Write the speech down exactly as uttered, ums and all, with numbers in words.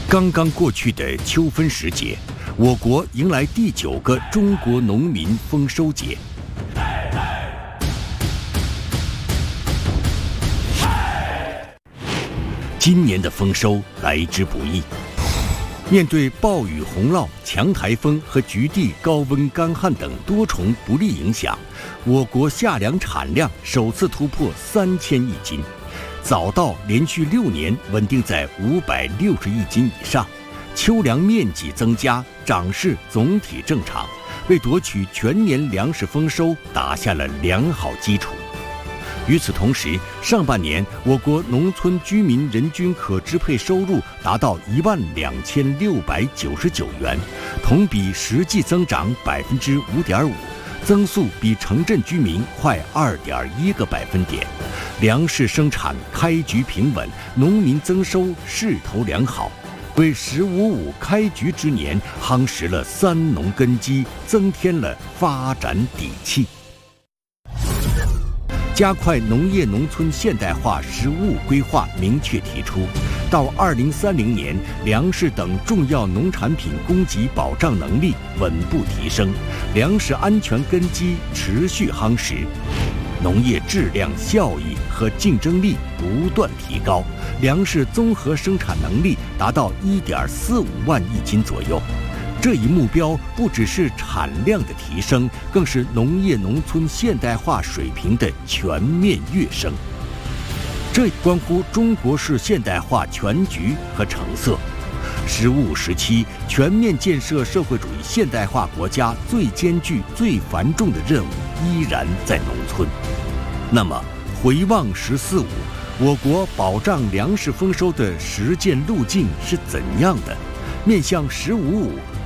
刚刚过去的秋分时节，我国迎来第九个中国农民丰收节。今年的丰收来之不易，面对暴雨洪涝、强台风和局地高温干旱等多重不利影响，我国夏粮产量首次突破三千亿斤。早稻连续六年稳定在五百六十亿斤以上，秋粮面积增加，长势总体正常，为夺取全年粮食丰收打下了良好基础。与此同时，上半年我国农村居民人均可支配收入达到一万两千六百九十九元，同比实际增长百分之五点五，增速比城镇居民快二点一个百分点。粮食生产开局平稳，农民增收势头良好，为“十五五”开局之年夯实了三农根基，增添了发展底气。加快农业农村现代化“十五五”规划明确提出，到二零三零年，粮食等重要农产品供给保障能力稳步提升，粮食安全根基持续夯实，农业质量、效益和竞争力不断提高，粮食综合生产能力达到一点四五万亿斤左右。这一目标不只是产量的提升，更是农业农村现代化水平的全面跃升。这关乎中国式现代化全局和成色。“十五五”时期，全面建设社会主义现代化国家最艰巨、最繁重的任务依然在农村。那么，回望“十四五”，我国保障粮食丰收的实践路径是怎样的？面向“十五五”。